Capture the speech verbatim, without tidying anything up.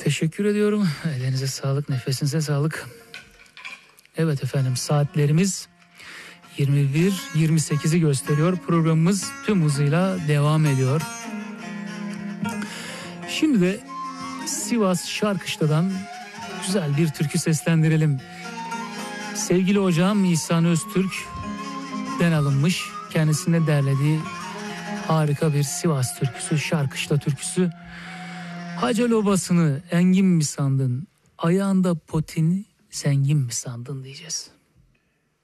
Teşekkür ediyorum. Elinize sağlık, nefesinize sağlık. Evet efendim, saatlerimiz yirmi bir yirmi sekizi gösteriyor. Programımız tüm hızıyla devam ediyor. Şimdi de Sivas Şarkışla'dan güzel bir türkü seslendirelim. Sevgili hocam İhsan Öztürk'den alınmış, kendisine derlediği harika bir Sivas türküsü, Şarkışla türküsü. Hacal obasını engin mi sandın, ayağında potini zengin mi sandın diyeceğiz.